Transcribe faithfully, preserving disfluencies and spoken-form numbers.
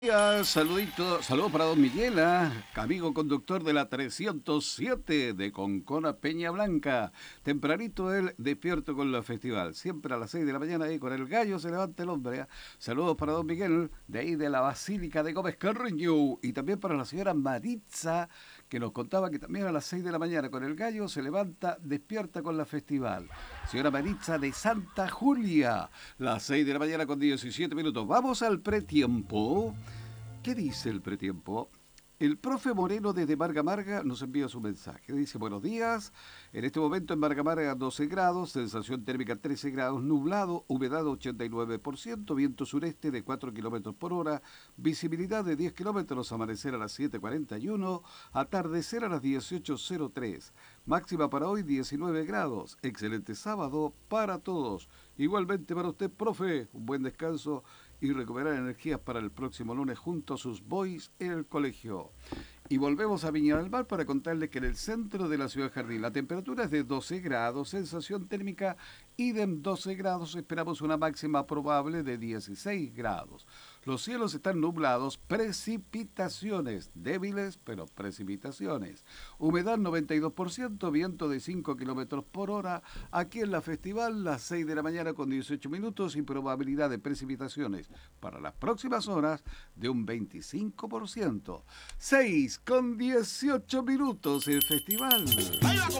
Días, saludito, saludos para don Miguel, ah, amigo conductor de la trescientos siete de Concona Peña Blanca. Tempranito él despierto con la festival, siempre a las seis de la mañana ahí con el gallo se levanta el hombre. ah. Saludos para don Miguel, de ahí de la Basílica de Gómez Carreño, y también para la señora Maritza, que nos contaba que también a las seis de la mañana con el gallo se levanta, despierta con la festival. Señora Maritza de Santa Julia, las seis de la mañana con diecisiete minutos. Vamos al pretiempo. ¿Qué dice el pretiempo? El profe Moreno desde Marga Marga nos envía su mensaje. Dice, buenos días. En este momento en Marga Marga doce grados, sensación térmica trece grados, nublado, humedad ochenta y nueve por ciento, viento sureste de cuatro kilómetros por hora, visibilidad de diez kilómetros, amanecer a las siete cuarenta y uno, atardecer a las dieciocho cero tres. Máxima para hoy diecinueve grados. Excelente sábado para todos. Igualmente para usted, profe, un buen descanso y recuperar energías para el próximo lunes junto a sus boys en el colegio. Y volvemos a Viña del Mar para contarles que en el centro de la ciudad Jardín la temperatura es de doce grados, sensación térmica idem doce grados, esperamos una máxima probable de dieciséis grados. Los cielos están nublados, precipitaciones, débiles pero precipitaciones. Humedad noventa y dos por ciento, viento de cinco kilómetros por hora. Aquí en la festival, las seis de la mañana con dieciocho minutos y probabilidad de precipitaciones para las próximas horas de un veinticinco por ciento. seis con dieciocho minutos el festival.